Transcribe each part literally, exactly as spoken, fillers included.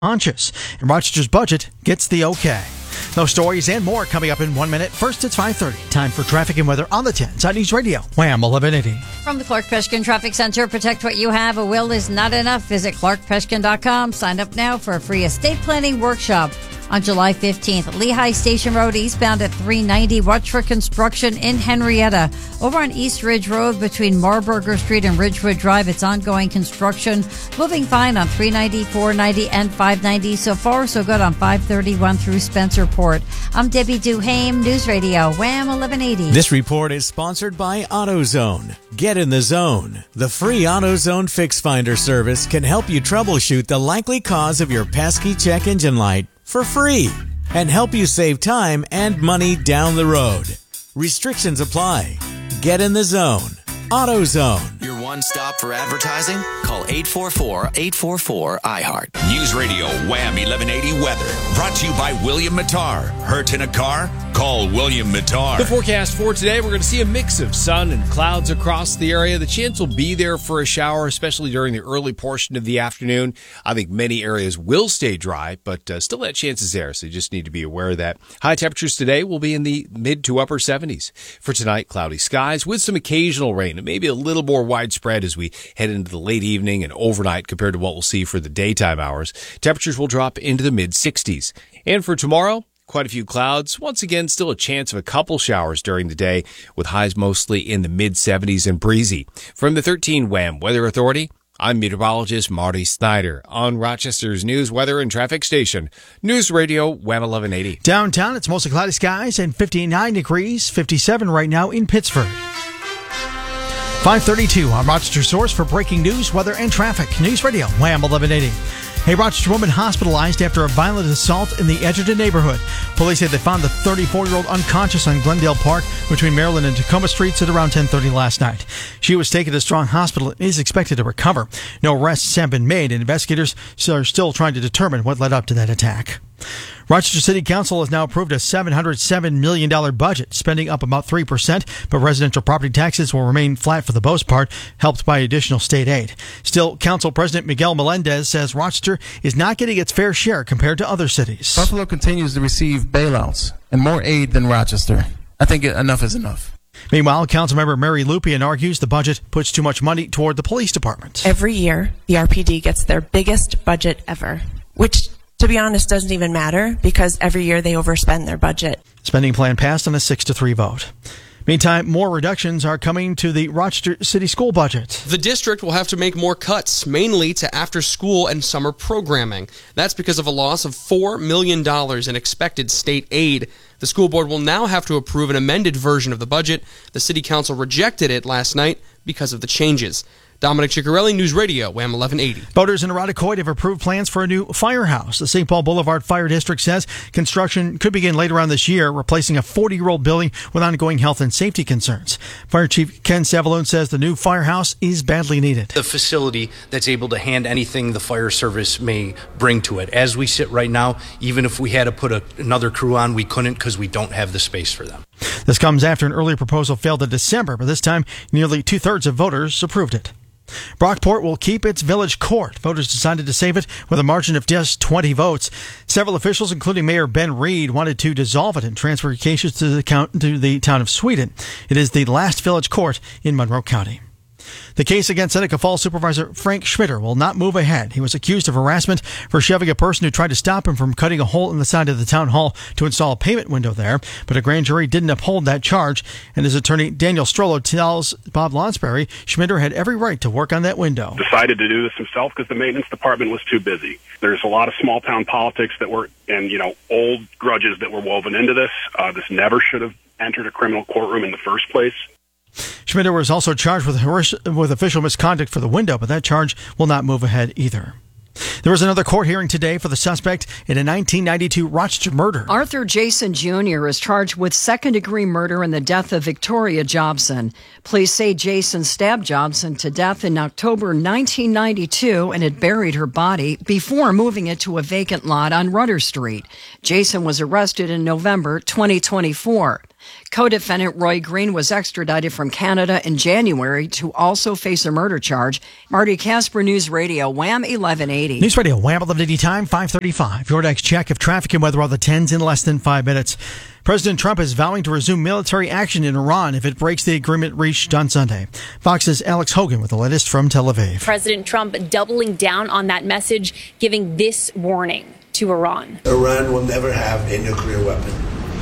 conscious, and Rochester's budget gets the okay. Those stories and more coming up in one minute. First, it's five thirty. Time for traffic and weather on the tens on News Radio. Wham, eleven eighty. From the Clark Peshkin Traffic Center, protect what you have. A will is not enough. Visit clark peshkin dot com. Sign up now for a free estate planning workshop on July fifteenth. Lehigh Station Road eastbound at three ninety. Watch for construction in Henrietta. Over on East Ridge Road between Marburger Street and Ridgewood Drive, it's ongoing construction. Moving fine on three ninety, four ninety, and five ninety. So far, so good on five thirty-one through Spencerport. I'm Debbie Duhame, News Radio, Wham eleven eighty. This report is sponsored by AutoZone. Get in the zone. The free AutoZone Fix Finder service can help you troubleshoot the likely cause of your pesky check engine light for free and help you save time and money down the road. Restrictions apply. Get in the zone. AutoZone. Your one stop for advertising? Call eight four four, eight four four, I heart. News Radio Wham eleven eighty weather. Brought to you by William Mattar. Hurt in a car? Call William Mattar. The forecast for today, we're going to see a mix of sun and clouds across the area. The chance will be there for a shower, especially during the early portion of the afternoon. I think many areas will stay dry, but uh, still that chance is there, so you just need to be aware of that. High temperatures today will be in the mid to upper seventies. For tonight, cloudy skies with some occasional rain, and maybe a little more widespread as we head into the late evening and overnight compared to what we'll see for the daytime hours. Temperatures will drop into the mid sixties. And for tomorrow, quite a few clouds. Once again, still a chance of a couple showers during the day with highs mostly in the mid seventies and breezy. From the thirteen Wham Weather Authority, I'm meteorologist Marty Snyder on Rochester's News, Weather, and Traffic Station. News Radio Wham eleven eighty. Downtown, it's mostly cloudy skies and fifty-nine degrees, fifty-seven right now in Pittsford. five thirty-two on Rochester's source for breaking news, weather, and traffic. News Radio Wham eleven eighty. A Rochester woman hospitalized after a violent assault in the Edgerton neighborhood. Police say they found the thirty-four-year-old unconscious on Glendale Park between Maryland and Tacoma Streets at around ten thirty last night. She was taken to Strong Hospital and is expected to recover. No arrests have been made, and investigators are still trying to determine what led up to that attack. Rochester City Council has now approved a seven hundred seven million dollars budget, spending up about three percent, but residential property taxes will remain flat for the most part, helped by additional state aid. Still, Council President Miguel Melendez says Rochester is not getting its fair share compared to other cities. Buffalo continues to receive bailouts and more aid than Rochester. I think enough is enough. Meanwhile, Councilmember Mary Lupian argues the budget puts too much money toward the police department. Every year, the R P D gets their biggest budget ever, which, to be honest, doesn't even matter because every year they overspend their budget. Spending plan passed on a six to three vote. Meantime, more reductions are coming to the Rochester City School budget. The district will have to make more cuts, mainly to after-school and summer programming. That's because of a loss of four million dollars in expected state aid. The school board will now have to approve an amended version of the budget. The city council rejected it last night because of the changes. Dominic Ciccarelli, News Radio, Wham eleven eighty. Voters in Irondequoit have approved plans for a new firehouse. The Saint Paul Boulevard Fire District says construction could begin later on this year, replacing a forty-year-old building with ongoing health and safety concerns. Fire Chief Ken Savalone says the new firehouse is badly needed. The facility that's able to hand anything the fire service may bring to it. As we sit right now, even if we had to put a, another crew on, we couldn't because we don't have the space for them. This comes after an earlier proposal failed in December, but this time nearly two-thirds of voters approved it. Brockport will keep its village court. Voters decided to save it with a margin of just twenty votes. Several officials, including Mayor Ben Reed, wanted to dissolve it and transfer cases to the, count, to the town of Sweden. It is the last village court in Monroe County. The case against Seneca Falls Supervisor Frank Schmitter will not move ahead. He was accused of harassment for shoving a person who tried to stop him from cutting a hole in the side of the town hall to install a payment window there, but a grand jury didn't uphold that charge, and his attorney Daniel Strollo tells Bob Lonsberry Schmitter had every right to work on that window. Decided to do this himself because the maintenance department was too busy. There's a lot of small town politics that were, and you know, old grudges that were woven into this. Uh, this never should have entered a criminal courtroom in the first place. Schmitter was also charged with, with official misconduct for the window, but that charge will not move ahead either. There was another court hearing today for the suspect in a nineteen ninety-two Rochester murder. Arthur Jason Junior is charged with second-degree murder in the death of Victoria Jobson. Police say Jason stabbed Jobson to death in October nineteen ninety-two and had buried her body before moving it to a vacant lot on Rudder Street. Jason was arrested in November twenty twenty-four. Co-defendant Roy Green was extradited from Canada in January to also face a murder charge. Marty Casper, News Radio, Wham eleven eighty. News Radio, Wham eleven eighty time, five thirty-five. Your next check of traffic and weather on the tens in less than five minutes. President Trump is vowing to resume military action in Iran if it breaks the agreement reached on Sunday. Fox's Alex Hogan with the latest from Tel Aviv. President Trump doubling down on that message, giving this warning to Iran. Iran will never have a nuclear weapon.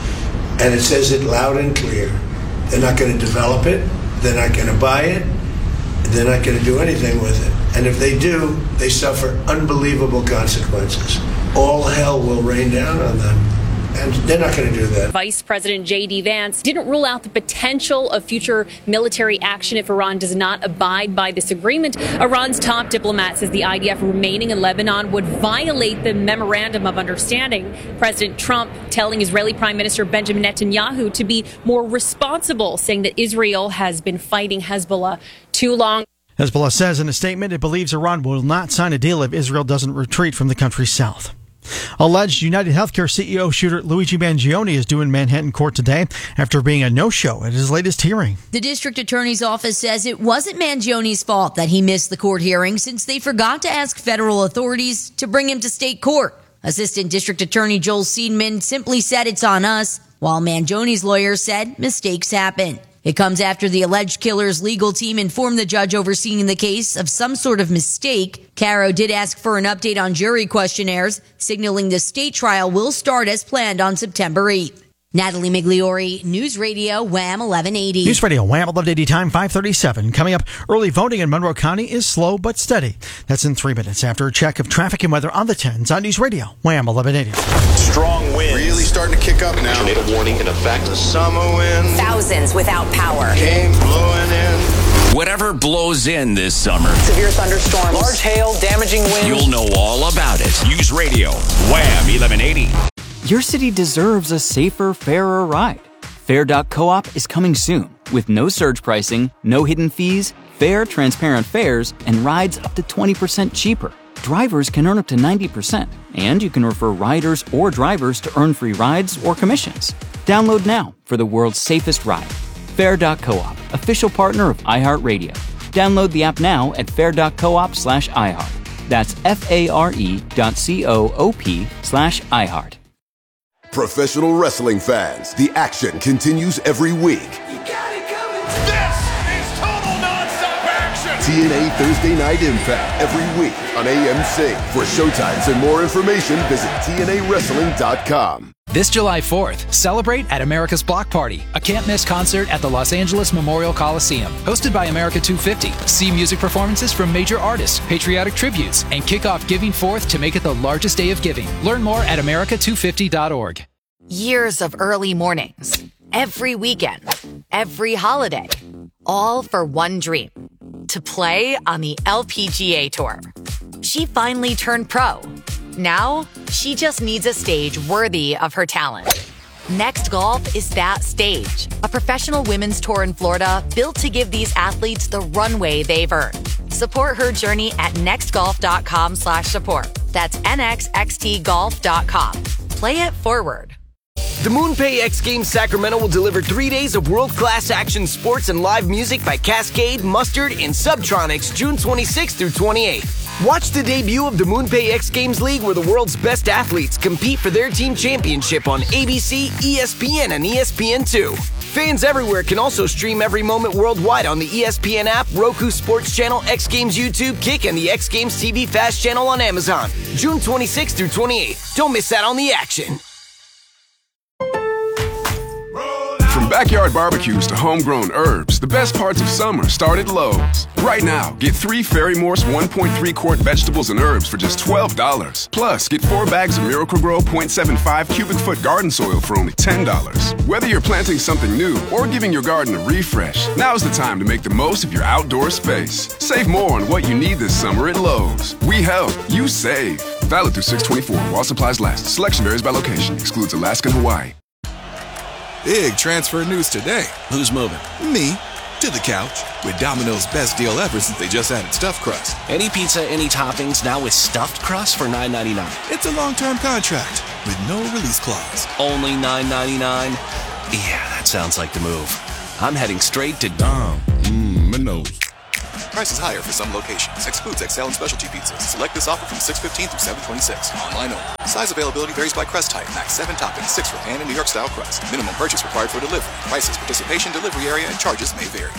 And it says it loud and clear. They're not going to develop it. They're not going to buy it. They're not going to do anything with it. And if they do, they suffer unbelievable consequences. All hell will rain down on them. And they're not going to do that. Vice President J D Vance didn't rule out the potential of future military action if Iran does not abide by this agreement. Iran's top diplomat says the I D F remaining in Lebanon would violate the Memorandum of Understanding. President Trump telling Israeli Prime Minister Benjamin Netanyahu to be more responsible, saying that Israel has been fighting Hezbollah too long. Hezbollah says in a statement it believes Iran will not sign a deal if Israel doesn't retreat from the country's south. Alleged United Healthcare C E O shooter Luigi Mangione is due in Manhattan court today after being a no-show at his latest hearing. The district attorney's office says it wasn't Mangione's fault that he missed the court hearing since they forgot to ask federal authorities to bring him to state court. Assistant District Attorney Joel Seidman simply said it's on us, while Mangione's lawyer said mistakes happen. It comes after the alleged killer's legal team informed the judge overseeing the case of some sort of mistake. Caro did ask for an update on jury questionnaires, signaling the state trial will start as planned on September eighth. Natalie Migliori, News Radio, Wham eleven eighty. News Radio, Wham eleven eighty time, five thirty-seven. Coming up, early voting in Monroe County is slow but steady. That's in three minutes after a check of traffic and weather on the tens on News Radio, Wham eleven eighty. Strong winds. Really starting to kick up now. Tornado warning in effect. The summer wind. Thousands without power. Came blowing in. Whatever blows in this summer. Severe thunderstorms. Large hail, damaging winds. You'll know all about it. News Radio, Wham eleven eighty. Your city deserves a safer, fairer ride. Fair dot coop is coming soon with no surge pricing, no hidden fees, fair, transparent fares, and rides up to twenty percent cheaper. Drivers can earn up to ninety percent, and you can refer riders or drivers to earn free rides or commissions. Download now for the world's safest ride. Fair dot coop, official partner of iHeartRadio. Download the app now at fair dot coop slash iHeart. That's F-A-R-E dot C-O-O-P slash iHeart. Professional wrestling fans, the action continues every week. You got it coming. This is total nonstop action. T N A Thursday Night Impact every week on A M C. For showtimes and more information, visit T N A wrestling dot com. This July fourth, celebrate at America's Block Party, a can't-miss concert at the Los Angeles Memorial Coliseum. Hosted by America two fifty. See music performances from major artists, patriotic tributes, and kick off Giving Fourth to make it the largest day of giving. Learn more at America two fifty dot org. Years of early mornings, every weekend, every holiday, all for one dream, to play on the L P G A Tour. She finally turned pro. Now, she just needs a stage worthy of her talent. Next Golf is that stage. A professional women's tour in Florida built to give these athletes the runway they've earned. Support her journey at nextgolf.com slash support. That's N X X T golf dot com. Play it forward. The MoonPay X Games Sacramento will deliver three days of world-class action sports and live music by Cascade, Mustard, and Subtronics June twenty-sixth through twenty-eighth. Watch the debut of the MoonPay X Games League where the world's best athletes compete for their team championship on A B C, E S P N, and E S P N two. Fans everywhere can also stream every moment worldwide on the E S P N app, Roku Sports Channel, X Games YouTube, Kick, and the X Games T V Fast Channel on Amazon. June twenty-sixth through twenty-eighth. Don't miss out on the action. From backyard barbecues to homegrown herbs, the best parts of summer start at Lowe's. Right now, get three Ferry Morse one point three quart vegetables and herbs for just twelve dollars. Plus, get four bags of Miracle-Gro zero point seven five cubic foot garden soil for only ten dollars. Whether you're planting something new or giving your garden a refresh, now's the time to make the most of your outdoor space. Save more on what you need this summer at Lowe's. We help, you save. Valid through six twenty-four while supplies last. Selection varies by location. Excludes Alaska and Hawaii. Big transfer news today. Who's moving? Me. To the couch. With Domino's best deal ever since they just added stuffed crust. Any pizza, any toppings, now with stuffed crust for nine ninety-nine. It's a long-term contract with no release clause. Only nine ninety-nine? Yeah, that's sounds like the move. I'm heading straight to Dom. Mmm, Minnows. Prices higher for some locations. Excludes Excel and specialty pizzas. Select this offer from six fifteen through seven twenty-six. Online only. Size availability varies by crust type. Max seven toppings, six for pan and New York style crust. Minimum purchase required for delivery. Prices, participation, delivery area, and charges may vary.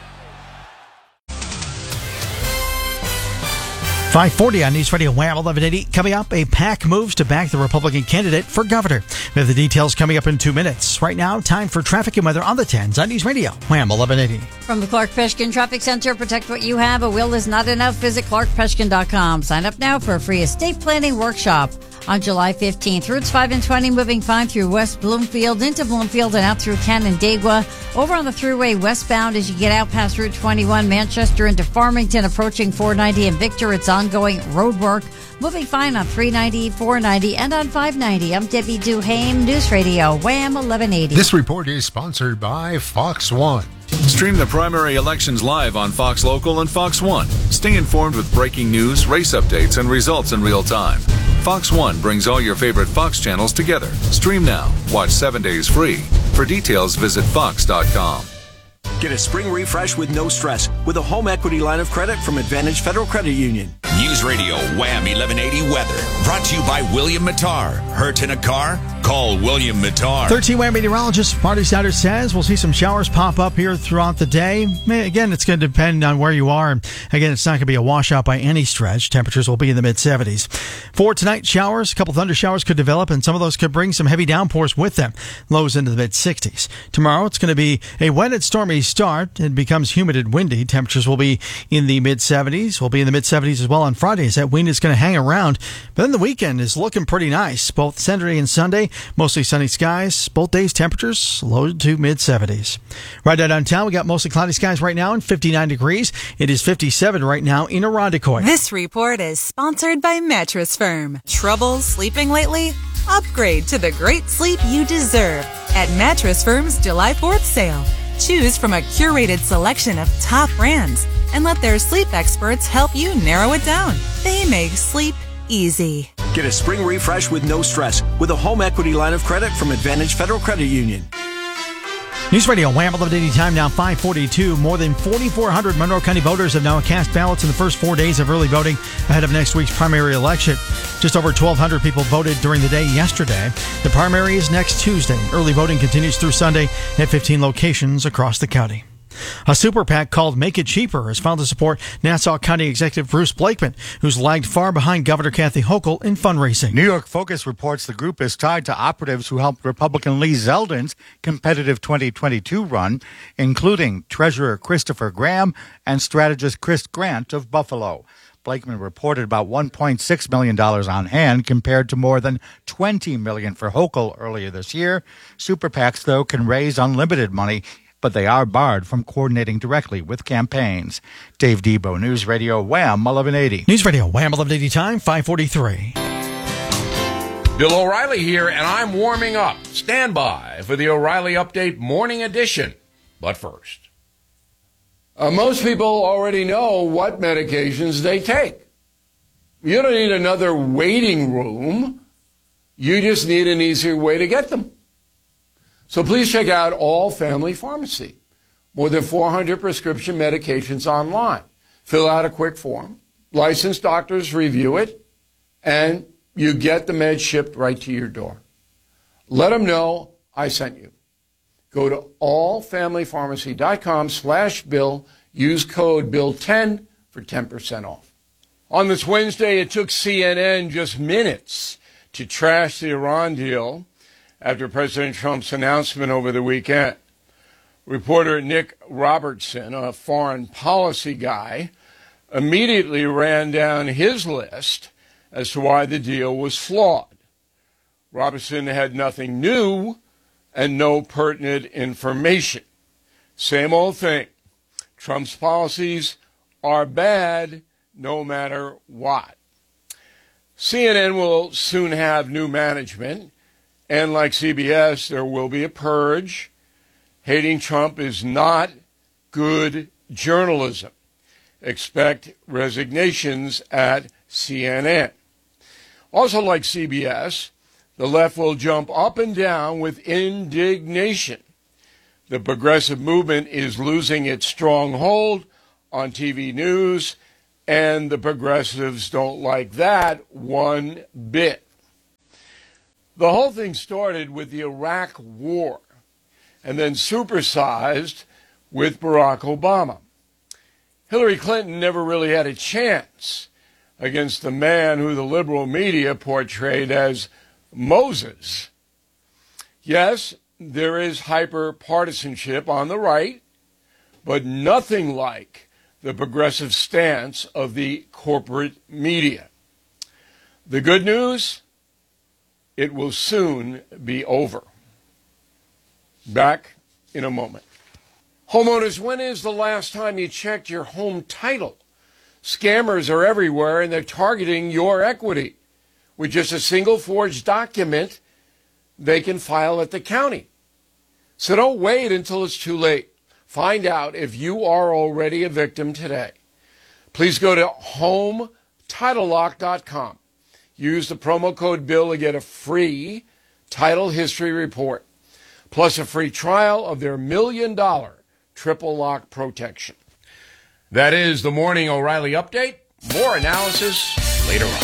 five forty on News Radio Wham eleven eighty. Coming up, a PAC moves to back the Republican candidate for governor. We have the details coming up in two minutes. Right now, time for traffic and weather on the tens on News Radio Wham eleven eighty. From the Clark Peshkin Traffic Center, protect what you have. A will is not enough. Visit clark peshkin dot com. Sign up now for a free estate planning workshop on July fifteenth. Routes five and twenty moving fine through West Bloomfield, into Bloomfield, and out through Canandaigua. Over on the Thruway westbound as you get out past Route twenty-one, Manchester into Farmington, approaching four ninety and Victor. It's ongoing road work. Moving fine on three ninety, four ninety, and on five ninety. I'm Debbie Duhame, News Radio Wham eleven eighty. This report is sponsored by Fox One. Stream the primary elections live on Fox Local and Fox One. Stay informed with breaking news, race updates, and results in real time. Fox One brings all your favorite Fox channels together. Stream now. Watch seven days free. For details, visit fox dot com. Get a spring refresh with no stress with a home equity line of credit from Advantage Federal Credit Union. News Radio Wham eleven eighty Weather. Brought to you by William Mattar. Hurt in a car? Call William Mattar. thirteen Wham meteorologist Marty Souter says we'll see some showers pop up here throughout the day. Again, it's going to depend on where you are. Again, it's not going to be a washout by any stretch. Temperatures will be in the mid seventies. For tonight, showers, a couple thunder showers could develop, and some of those could bring some heavy downpours with them. Lows into the mid sixties. Tomorrow, it's going to be a wet and stormy start. It becomes humid and windy. Temperatures will be in the mid seventies. We'll be in the mid seventies as well on Friday, as that wind is going to hang around. But then the weekend is looking pretty nice. Both Saturday and Sunday, mostly sunny skies. Both days, temperatures low to mid seventies. Right now downtown, we got mostly cloudy skies right now and fifty-nine degrees. It is fifty-seven right now in Irondequoit. This report is sponsored by Mattress Firm. Trouble sleeping lately? Upgrade to the great sleep you deserve at Mattress Firm's July fourth sale. Choose from a curated selection of top brands and let their sleep experts help you narrow it down. They make sleep easy. Get a spring refresh with no stress with a home equity line of credit from Advantage Federal Credit Union. News Radio Wham eleven eighty, time now five forty-two. More than forty-four hundred Monroe County voters have now cast ballots in the first four days of early voting ahead of next week's primary election. Just over twelve hundred people voted during the day yesterday. The primary is next Tuesday. Early voting continues through Sunday at fifteen locations across the county. A super PAC called Make It Cheaper has filed to support Nassau County Executive Bruce Blakeman, who's lagged far behind Governor Kathy Hochul in fundraising. New York Focus reports the group is tied to operatives who helped Republican Lee Zeldin's competitive twenty twenty-two run, including Treasurer Christopher Graham and strategist Chris Grant of Buffalo. Blakeman reported about one point six million dollars on hand compared to more than twenty million dollars for Hochul earlier this year. Super PACs, though, can raise unlimited money, but they are barred from coordinating directly with campaigns. Dave Debo, News Radio Wham eleven eighty. News Radio Wham eleven eighty, time five forty-three. Bill O'Reilly here, and I'm warming up. Stand by for the O'Reilly Update Morning Edition. But first, uh, most people already know what medications they take. You don't need another waiting room. You just need an easier way to get them. So please check out All Family Pharmacy. More than four hundred prescription medications online. Fill out a quick form. Licensed doctors review it, and you get the meds shipped right to your door. Let them know I sent you. Go to allfamilypharmacy.com slash bill. Use code bill ten for ten percent off. On this Wednesday, it took C N N just minutes to trash the Iran deal after President Trump's announcement over the weekend. Reporter Nick Robertson, a foreign policy guy, immediately ran down his list as to why the deal was flawed. Robertson had nothing new and no pertinent information. Same old thing. Trump's policies are bad no matter what. C N N will soon have new management. And like C B S, there will be a purge. Hating Trump is not good journalism. Expect resignations at C N N. Also like C B S, the left will jump up and down with indignation The progressive movement is losing its stronghold on T V news, and the progressives don't like that one bit. The whole thing started with the Iraq War and then supersized with Barack Obama. Hillary Clinton never really had a chance against the man who the liberal media portrayed as Moses. Yes, there is hyper-partisanship on the right, but nothing like the progressive stance of the corporate media. The good news? It will soon be over. Back in a moment. Homeowners, when is the last time you checked your home title? Scammers are everywhere, and they're targeting your equity. With just a single forged document, they can file at the county. So don't wait until it's too late. Find out if you are already a victim today. Please go to home title lock dot com. Use the promo code BILL to get a free title history report, plus a free trial of their million dollar triple lock protection. That is the Morning O'Reilly Update. More analysis later on.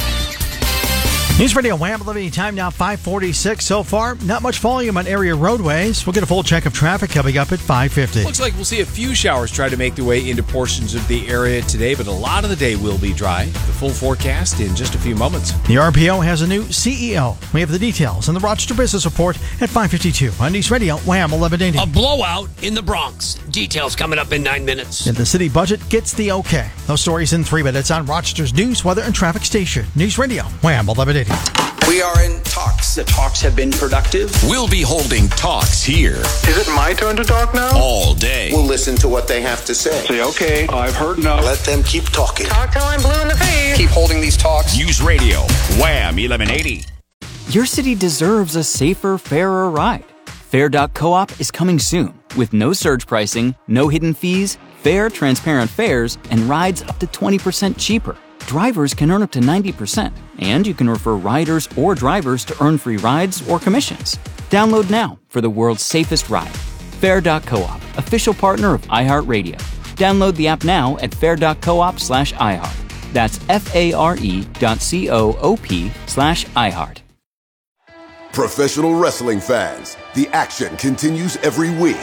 News Radio Wham eleven time now five forty-six so far. Not much volume on area roadways. We'll get a full check of traffic coming up at five fifty. Looks like we'll see a few showers try to make their way into portions of the area today, but a lot of the day will be dry. The full forecast in just a few moments. The R P O has a new C E O. We have the details in the Rochester Business Report at five fifty-two on News Radio Wham eleven eighty. A blowout in the Bronx. Details coming up in nine minutes. And the city budget gets the okay. Those stories in three minutes on Rochester's news, weather, and traffic station. News Radio Wham eleven eighty. We are in talks. The talks have been productive. We'll be holding talks here. Is it my turn to talk now? All day. We'll listen to what they have to say. Say, okay, I've heard enough. Let them keep talking. Talk till I'm blue in the face. Keep holding these talks. News Radio Wham eleven eighty. Your city deserves a safer, fairer ride. Fair dot coop is coming soon with no surge pricing, no hidden fees, fair, transparent fares, and rides up to twenty percent cheaper. Drivers can earn up to ninety percent, and you can refer riders or drivers to earn free rides or commissions. Download now for the world's safest ride. Fair dot coop, official partner of iHeartRadio. Download the app now at fair dot coop slash iHeart. That's F-A-R-E dot C-O-O-P slash iHeart. Professional wrestling fans, the action continues every week.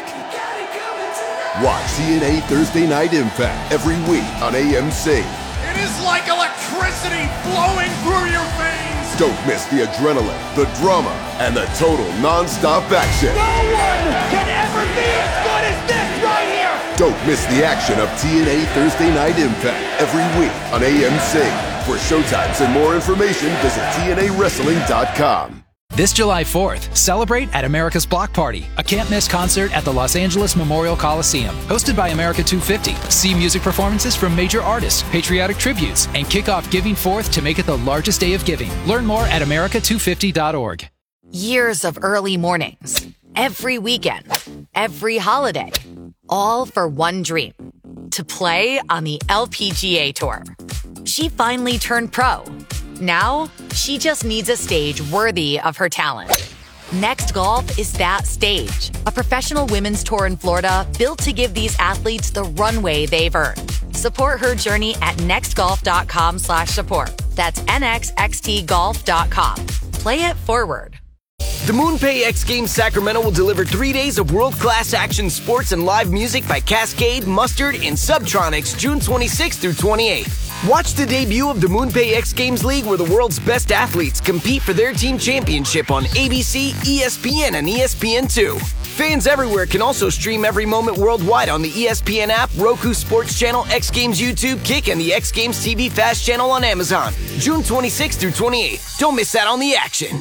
Watch T N A Thursday Night Impact every week on A M C. It is like electricity flowing through your veins. Don't miss the adrenaline, the drama, and the total non-stop action. No one can ever be as good as this right here. Don't miss the action of T N A Thursday Night Impact every week on A M C. For showtimes and more information, visit T N A wrestling dot com. This July fourth, celebrate at America's Block Party, a can't-miss concert at the Los Angeles Memorial Coliseum. Hosted by America two fifty. See music performances from major artists, patriotic tributes, and kick off Giving Fourth to make it the largest day of giving. Learn more at America two fifty dot org. Years of early mornings, every weekend, every holiday, all for one dream, to play on the L P G A Tour. She finally turned pro. Now, she just needs a stage worthy of her talent. Next Golf is that stage. A professional women's tour in Florida built to give these athletes the runway they've earned. Support her journey at nextgolf.com slash support. That's nxxtgolf dot com. Play it forward. The MoonPay X Games Sacramento will deliver three days of world-class action sports and live music by Cascade, Mustard, and Subtronics June twenty-sixth through twenty-eighth. Watch the debut of the MoonPay X Games League, where the world's best athletes compete for their team championship on A B C, E S P N, and E S P N two. Fans everywhere can also stream every moment worldwide on the E S P N app, Roku Sports Channel, X Games YouTube, Kick, and the X Games T V Fast Channel on Amazon. June twenty-sixth through twenty-eighth. Don't miss out on the action.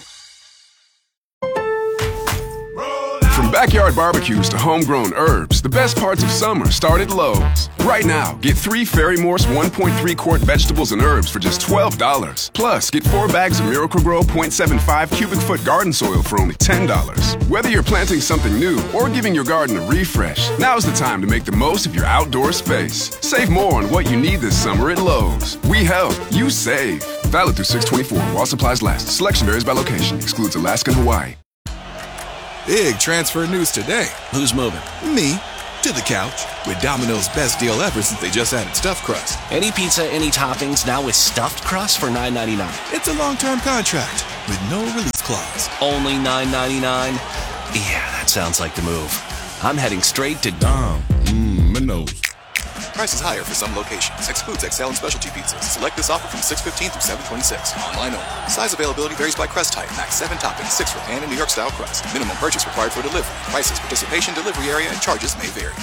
From backyard barbecues to homegrown herbs, the best parts of summer start at Lowe's. Right now, get three Ferry Morse one point three quart vegetables and herbs for just twelve dollars. Plus, get four bags of Miracle-Gro zero point seven five cubic foot garden soil for only ten dollars. Whether you're planting something new or giving your garden a refresh, now's the time to make the most of your outdoor space. Save more on what you need this summer at Lowe's. We help, you save. Valid through six twenty-four while supplies last. Selection varies by location. Excludes Alaska and Hawaii. Big transfer news today. Who's moving? Me. To the couch. With Domino's best deal ever since they just added stuffed crust. Any pizza, any toppings, now with stuffed crust for nine ninety-nine. It's a long-term contract with no release clause. Only nine ninety-nine? Yeah, that sounds like the move. I'm heading straight to Dom. Mmm, Minos. Prices higher for some locations. Excludes X L and specialty pizzas. Select this offer from six fifteen through seven twenty-six. Online only. Size availability varies by crust type. Max seven toppings, six for pan and New York style crust. Minimum purchase required for delivery. Prices, participation, delivery area, and charges may vary.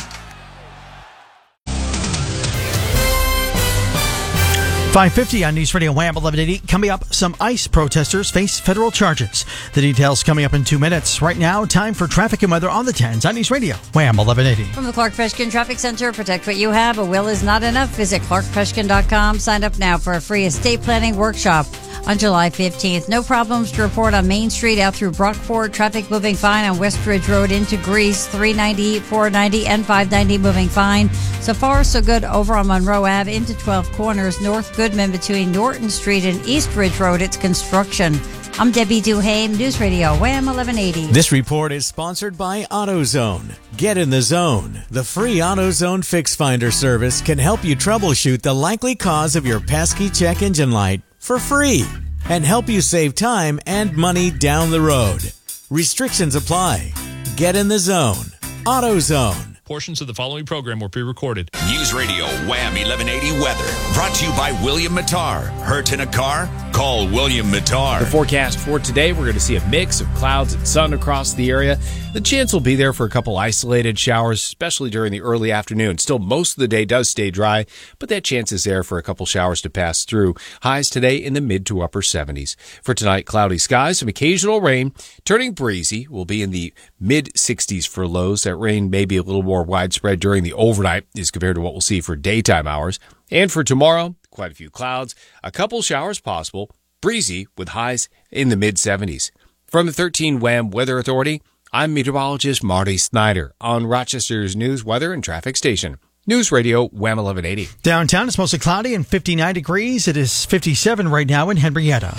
five fifty on News Radio Wham eleven eighty. Coming up, some ICE protesters face federal charges. The details coming up in two minutes. Right now, time for traffic and weather on the tens on News Radio Wham eleven eighty. From the Clark Freshkin Traffic Center, protect what you have. A will is not enough. Visit clark freshkin dot com. Sign up now for a free estate planning workshop on July fifteenth. No problems to report on Main Street out through Brockport. Traffic moving fine on West Ridge Road into Greece. three ninety, four ninety, and five ninety moving fine. So far, so good over on Monroe Avenue into twelve Corners. North Goodman between Norton Street and East Ridge Road. It's construction. I'm Debbie Duhame, News Radio Wham eleven eighty. This report is sponsored by AutoZone. Get in the zone. The free AutoZone Fix Finder service can help you troubleshoot the likely cause of your pesky check engine light for free and help you save time and money down the road. Restrictions apply. Get in the zone. AutoZone. Portions of the following program were pre-recorded. News Radio Wham eleven eighty weather. Brought to you by William Matar. Hurt in a car? Call William Matar. The forecast for today, we're going to see a mix of clouds and sun across the area. The chance will be there for a couple isolated showers, especially during the early afternoon. Still, most of the day does stay dry, but that chance is there for a couple showers to pass through. Highs today in the mid to upper seventies. For tonight, cloudy skies, some occasional rain. Turning breezy, will be in the mid sixties for lows. That rain may be a little more widespread during the overnight as compared to what we'll see for daytime hours. And for tomorrow, quite a few clouds, a couple showers possible, breezy with highs in the mid seventies. From the thirteen Wham Weather Authority, I'm meteorologist Marty Snyder on Rochester's News, Weather, and Traffic Station. News Radio Wham eleven eighty. Downtown, it's mostly cloudy and fifty-nine degrees. It is fifty-seven right now in Henrietta.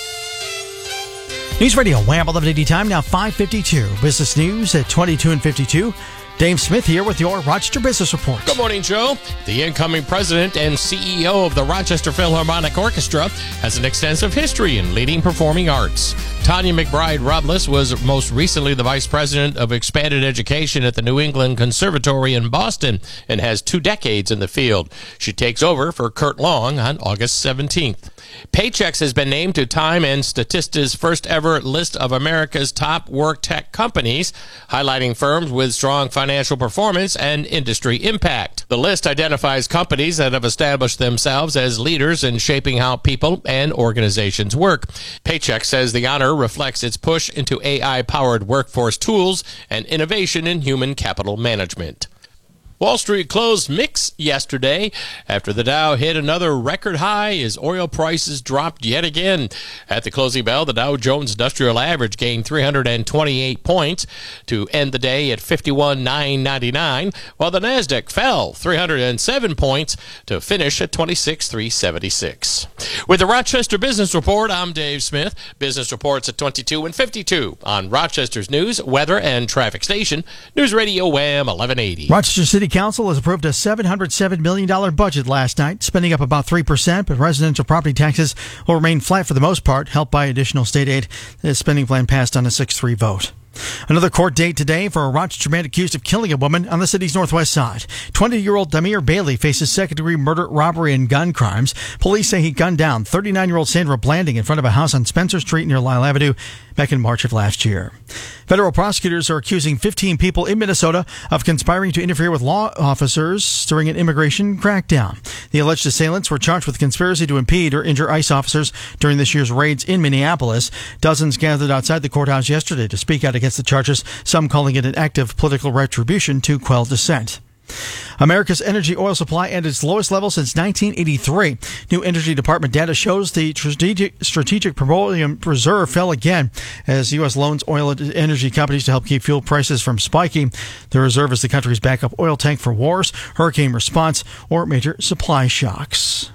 News Radio Wham eleven eighty time, now five fifty-two. Business news at twenty-two and fifty-two. Dave Smith here with your Rochester Business Report. Good morning, Joe. The incoming president and C E O of the Rochester Philharmonic Orchestra has an extensive history in leading performing arts. Tanya McBride-Robles was most recently the vice president of expanded education at the New England Conservatory in Boston and has two decades in the field. She takes over for Kurt Long on August seventeenth. Paychex has been named to Time and Statista's first ever list of America's top work tech companies, highlighting firms with strong financial performance and industry impact. The list identifies companies that have established themselves as leaders in shaping how people and organizations work. Paychex says the honor reflects its push into A I-powered workforce tools and innovation in human capital management. Wall Street closed mixed yesterday after the Dow hit another record high as oil prices dropped yet again. At the closing bell, the Dow Jones Industrial Average gained three hundred twenty-eight points to end the day at fifty-one thousand nine hundred ninety-nine, while the Nasdaq fell three hundred seven points to finish at twenty-six thousand three hundred seventy-six. With the Rochester Business Report, I'm Dave Smith. Business reports at twenty-two and fifty-two on Rochester's News, Weather, and Traffic Station, News Radio Wham eleven eighty. Rochester City Council has approved a seven hundred seven million dollars budget last night, spending up about three percent, but residential property taxes will remain flat for the most part, helped by additional state aid. The spending plan passed on a six three vote. Another court date today for a Rochester man accused of killing a woman on the city's northwest side. twenty-year-old Damir Bailey faces second-degree murder, robbery, and gun crimes. Police say he gunned down thirty-nine-year-old Sandra Blanding in front of a house on Spencer Street near Lyle Avenue back in March of last year. Federal prosecutors are accusing fifteen people in Minnesota of conspiring to interfere with law officers during an immigration crackdown. The alleged assailants were charged with conspiracy to impede or injure ICE officers during this year's raids in Minneapolis. Dozens gathered outside the courthouse yesterday to speak out against the charges, some calling it an act of political retribution to quell dissent. America's energy oil supply at its lowest level since nineteen eighty-three. New Energy Department data shows the strategic, strategic petroleum reserve fell again as the U S loans oil energy companies to help keep fuel prices from spiking. The reserve is the country's backup oil tank for wars, hurricane response, or major supply shocks.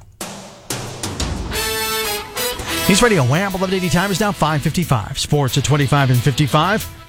News Radio Wham eleven eighty time is now five fifty-five. Sports at twenty-five and fifty-five.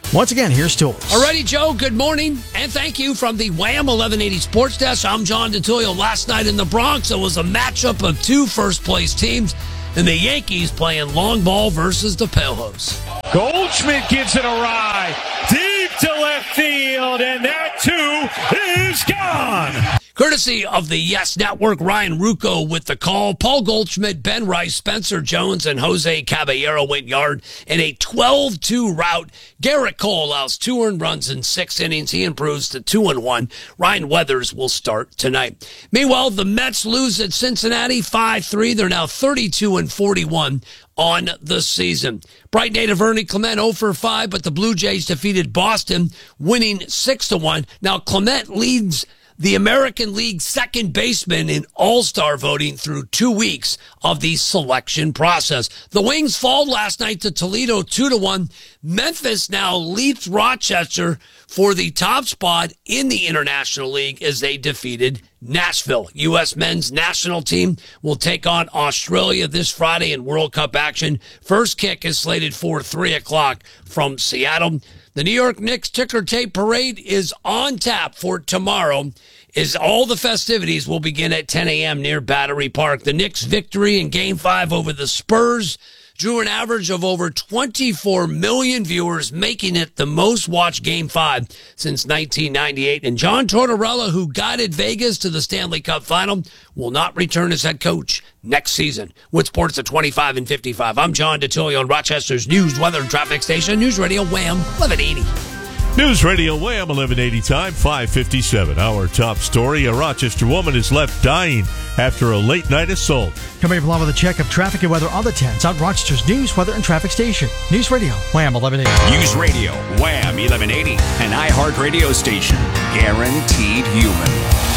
Once again, here's Tools. Alrighty, Joe, good morning, and thank you from the Wham eleven eighty Sports Desk. I'm John DeTullio. Last night in the Bronx, it was a matchup of two first-place teams, and the Yankees playing long ball versus the Pelhos. Goldschmidt gives it a ride deep to left field, and that too is gone. Courtesy of the Yes Network, Ryan Rucco with the call. Paul Goldschmidt, Ben Rice, Spencer Jones, and Jose Caballero went yard in a twelve two rout. Garrett Cole allows two earned runs in six innings. He improves to two and one. Ryan Weathers will start tonight. Meanwhile, the Mets lose at Cincinnati five three. They're now thirty-two and forty-one on the season. Bright native Ernie Clement oh for five, but the Blue Jays defeated Boston, winning six to one. Now Clement leads the American League second baseman in all-star voting through two weeks of the selection process. The Wings fall last night to Toledo two to one. Memphis now leads Rochester for the top spot in the International League as they defeated Nashville. U S men's national team will take on Australia this Friday in World Cup action. First kick is slated for three o'clock from Seattle. The New York Knicks ticker tape parade is on tap for tomorrow, as all the festivities will begin at ten a.m. near Battery Park. The Knicks' victory in Game five over the Spurs drew an average of over twenty-four million viewers, making it the most watched Game five since nineteen ninety-eight. And John Tortorella, who guided Vegas to the Stanley Cup Final, will not return as head coach next season. With sports at twenty-five and fifty-five, I'm John DeTullio on Rochester's News, Weather, and Traffic Station, News Radio Wham eleven eighty. News Radio Wham eleven eighty time, five fifty-seven. Our top story, a Rochester woman is left dying after a late night assault. Coming up along with a check of traffic and weather on the tens on Rochester's News, Weather, and Traffic Station. News Radio Wham eleven eighty. News Radio Wham eleven eighty, an iHeart radio station. Guaranteed human.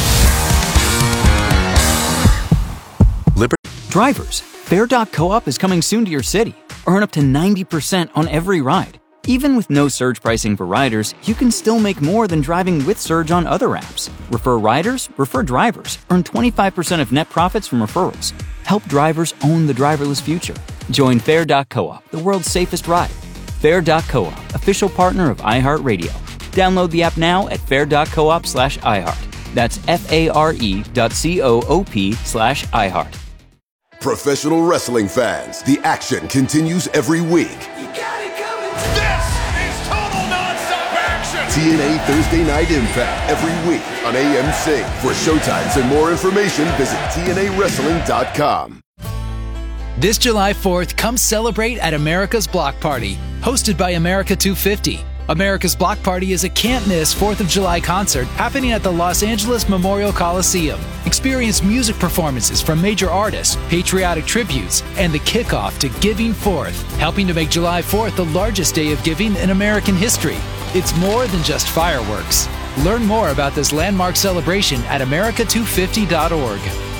Liber- Drivers, Fair dot coop is coming soon to your city. Earn up to ninety percent on every ride. Even with no surge pricing for riders, you can still make more than driving with Surge on other apps. Refer riders, refer drivers. Earn twenty-five percent of net profits from referrals. Help drivers own the driverless future. Join Fair dot coop, the world's safest ride. Fair dot coop, official partner of iHeartRadio. Download the app now at fair dot coop slash iHeart. That's F-A-R-E dot C-O-O-P slash iHeart. Professional wrestling fans, the action continues every week. T N A Thursday Night Impact every week on A M C. For showtimes and more information, visit T N A wrestling dot com. This July fourth, come celebrate at America's Block Party, hosted by America two fifty. America's Block Party is a can't-miss fourth of July concert happening at the Los Angeles Memorial Coliseum. Experience music performances from major artists, patriotic tributes, and the kickoff to Giving Fourth, helping to make July fourth the largest day of giving in American history. It's more than just fireworks. Learn more about this landmark celebration at America two fifty dot org.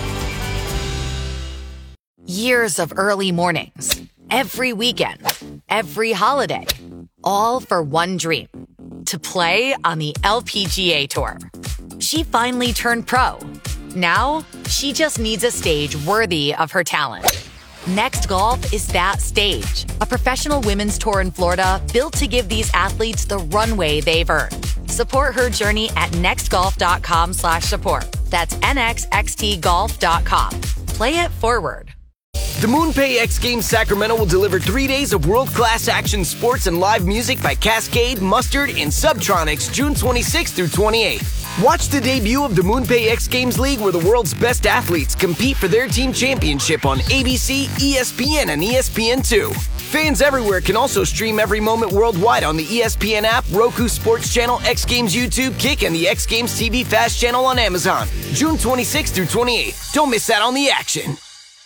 Years of early mornings, every weekend, every holiday, all for one dream, to play on the L P G A Tour. She finally turned pro. Now, she just needs a stage worthy of her talent. Next Golf is that stage, a professional women's tour in Florida built to give these athletes the runway they've earned. Support her journey at nextgolf.com slash support. That's N X X T golf dot com. Play it forward. The MoonPay X Games Sacramento will deliver three days of world-class action sports and live music by Cascade, Mustard, and Subtronics June twenty-sixth through twenty-eighth. Watch the debut of the MoonPay X Games League, where the world's best athletes compete for their team championship on A B C, E S P N, and E S P N two. Fans everywhere can also stream every moment worldwide on the E S P N app, Roku Sports Channel, X Games YouTube, Kick, and the X Games T V Fast Channel on Amazon. June twenty-sixth through twenty-eighth. Don't miss out on the action.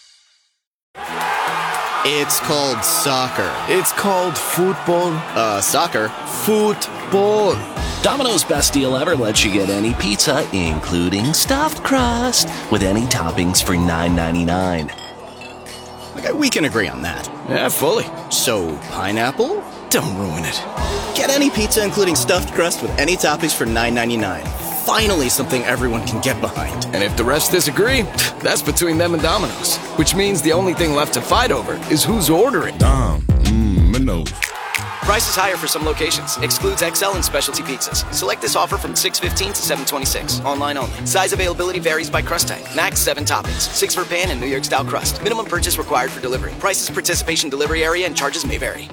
It's called soccer. It's called football. Uh, soccer. Football. Domino's Best Deal Ever lets you get any pizza, including stuffed crust, with any toppings for nine ninety-nine. Okay, we can agree on that. Yeah, fully. So, pineapple? Don't ruin it. Get any pizza, including stuffed crust, with any toppings for nine ninety-nine. Finally, something everyone can get behind. And if the rest disagree, that's between them and Domino's. Which means the only thing left to fight over is who's ordering. Dom, mmm, Minos. Prices higher for some locations. Excludes X L and specialty pizzas. Select this offer from six fifteen to seven twenty-six. Online only. Size availability varies by crust type. Max seven toppings. Six for pan and New York style crust. Minimum purchase required for delivery. Prices, participation, delivery area, and charges may vary.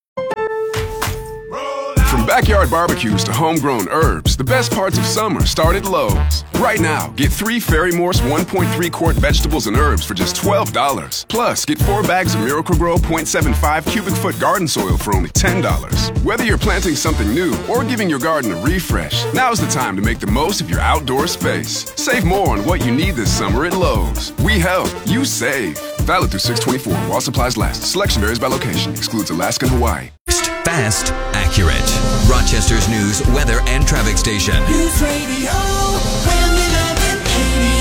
From backyard barbecues to homegrown herbs, the best parts of summer start at Lowe's. Right now, get three Ferry-Morse one point three quart vegetables and herbs for just twelve dollars. Plus, get four bags of Miracle-Gro zero point seven five cubic foot garden soil for only ten dollars. Whether you're planting something new or giving your garden a refresh, now's the time to make the most of your outdoor space. Save more on what you need this summer at Lowe's. We help, you save. Valid through six twenty-four while supplies last. Selection varies by location. Excludes Alaska and Hawaii. Fast, accurate. Rochester's news, weather, and traffic station. News Radio eleven eighty.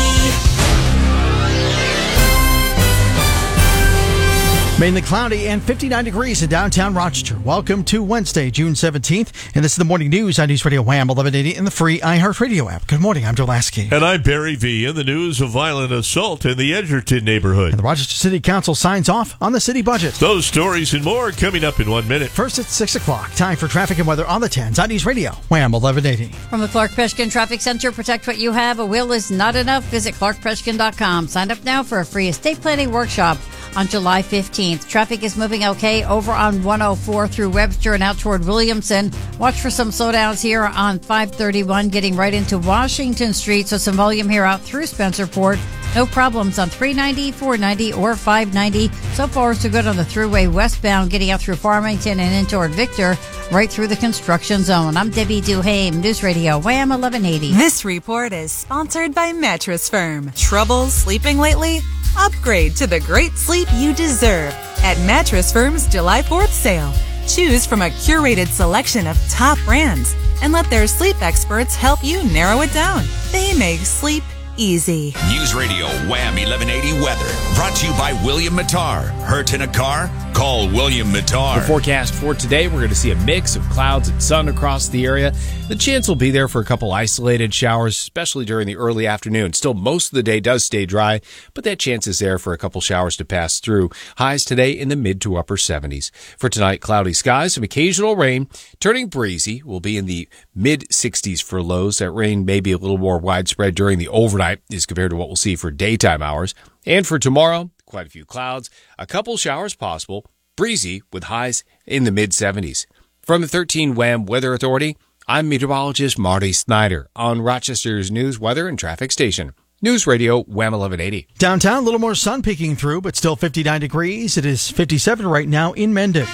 Mainly cloudy and fifty-nine degrees in downtown Rochester. Welcome to Wednesday, June seventeenth. And this is the morning news on News Radio Wham eleven eighty in the free iHeartRadio app. Good morning. I'm Joe Lasky. And I'm Barry V. In the news of violent assault in the Edgerton neighborhood. And the Rochester City Council signs off on the city budget. Those stories and more coming up in one minute. First at six o'clock. Time for traffic and weather on the tens on News Radio Wham eleven eighty. From the Clark Peshkin Traffic Center, protect what you have. A will is not enough. Visit clark peshkin dot com. Sign up now for a free estate planning workshop on July fifteenth. Traffic is moving okay over on one oh four through Webster and out toward Williamson. Watch for some slowdowns here on five thirty-one, getting right into Washington Street. So some volume here out through Spencerport. No problems on three ninety, four ninety, or five ninety. So far, so good on the thruway westbound, getting out through Farmington and in toward Victor, right through the construction zone. I'm Debbie Duhame, News Radio Wham eleven eighty. This report is sponsored by Mattress Firm. Trouble sleeping lately? Upgrade to the great sleep you deserve at Mattress Firm's July fourth sale. Choose from a curated selection of top brands and let their sleep experts help you narrow it down. They make sleep easy. News Radio Wham eleven eighty weather. Brought to you by William Mattar. Hurt in a car? Call William Mattar. The forecast for today, we're going to see a mix of clouds and sun across the area. The chance will be there for a couple isolated showers, especially during the early afternoon. Still, most of the day does stay dry, but that chance is there for a couple showers to pass through. Highs today in the mid to upper seventies. For tonight, cloudy skies, some occasional rain. Turning breezy, will be in the mid sixties for lows. That rain may be a little more widespread during the overnight as compared to what we'll see for daytime hours. And for tomorrow, quite a few clouds, a couple showers possible, breezy with highs in the mid seventies. From the thirteen Wham Weather Authority, I'm meteorologist Marty Snyder on Rochester's news, weather, and traffic station. News Radio Wham eleven eighty. Downtown, a little more sun peeking through, but still fifty-nine degrees. It is fifty-seven right now in Mendon.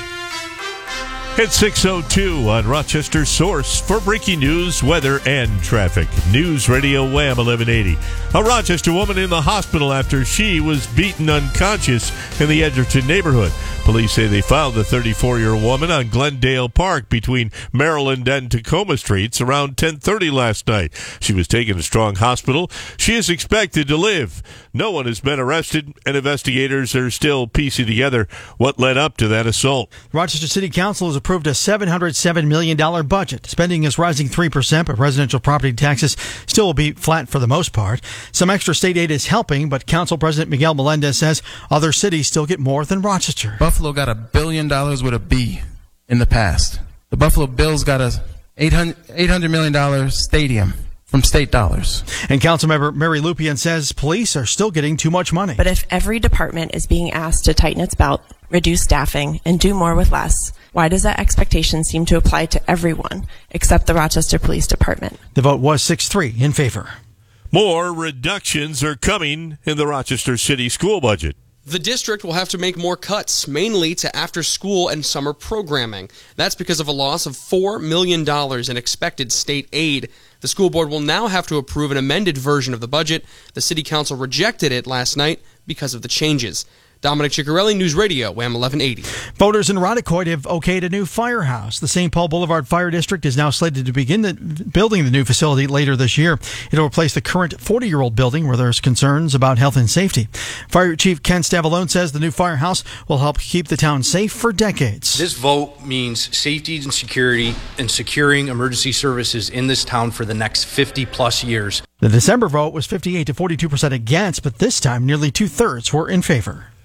It's six oh two on Rochester's source for breaking news, weather, and traffic. News Radio Wham eleven eighty. A Rochester woman in the hospital after she was beaten unconscious in the Edgerton neighborhood. Police say they found the thirty-four-year-old woman on Glendale Park between Maryland and Tacoma Streets around ten thirty last night. She was taken to Strong Hospital. She is expected to live. No one has been arrested, and investigators are still piecing together what led up to that assault. Rochester City Council has approved a seven hundred seven million dollars budget. Spending is rising three percent, but residential property taxes still will be flat for the most part. Some extra state aid is helping, but Council President Miguel Melendez says other cities still get more than Rochester. Buffalo got a billion dollars with a B in the past. The Buffalo Bills got a eight hundred million dollars stadium from state dollars. And Councilmember Mary Lupian says police are still getting too much money. But if every department is being asked to tighten its belt, reduce staffing, and do more with less, why does that expectation seem to apply to everyone except the Rochester Police Department? The vote was six three in favor. More reductions are coming in the Rochester City school budget. The district will have to make more cuts, mainly to after-school and summer programming. That's because of a loss of four million dollars in expected state aid. The school board will now have to approve an amended version of the budget. The city council rejected it last night because of the changes. Dominic Ciccarelli, News Radio, Wham eleven eighty. Voters in Roddicoit have okayed a new firehouse. The Saint Paul Boulevard Fire District is now slated to begin the, building the new facility later this year. It'll replace the current forty-year-old building where there's concerns about health and safety. Fire Chief Ken Stavalone says the new firehouse will help keep the town safe for decades. This vote means safety and security and securing emergency services in this town for the next fifty plus years. The December vote was fifty-eight to forty-two percent against, but this time nearly two-thirds were in favor.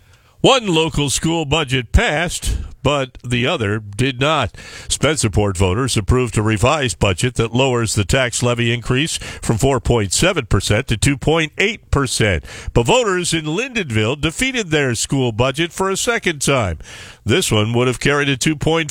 One local school budget passed, but the other did not. Spencerport voters approved a revised budget that lowers the tax levy increase from four point seven percent to two point eight percent. But voters in Lyndonville defeated their school budget for a second time. This one would have carried a two point